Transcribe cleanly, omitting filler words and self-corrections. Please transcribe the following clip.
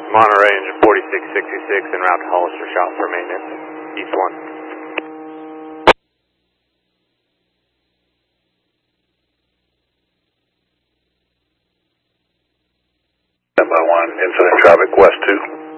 Monterey engine 4666 en route to Hollister shop for maintenance. East 1. By 1, incident traffic west 2.